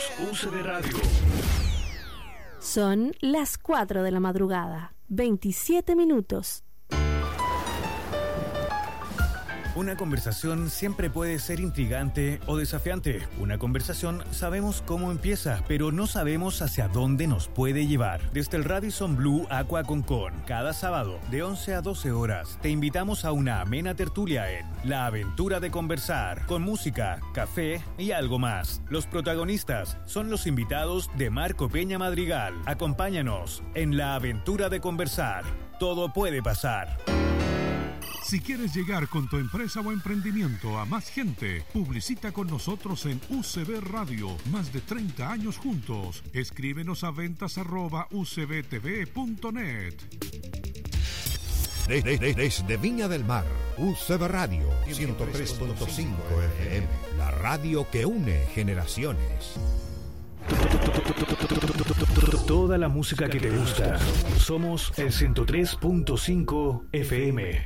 Somos UCB Radio. Son las 4 de la madrugada, 27 minutos. Una conversación siempre puede ser intrigante o desafiante. Una conversación sabemos cómo empieza, pero no sabemos hacia dónde nos puede llevar. Desde el Radisson Blu Aqua Concon, cada sábado de 11 a 12 horas, te invitamos a una amena tertulia en La Aventura de Conversar, con música, café y algo más. Los protagonistas son los invitados de Marco Peña Madrigal. Acompáñanos en La Aventura de Conversar. Todo puede pasar. Si quieres llegar con tu empresa o emprendimiento a más gente, publicita con nosotros en UCB Radio. Más de 30 años juntos. Escríbenos a ventas@ucbtv.net. Desde Viña del Mar, UCB Radio 103.5 FM. La radio que une generaciones. Toda la música que te gusta. Somos el 103.5 FM.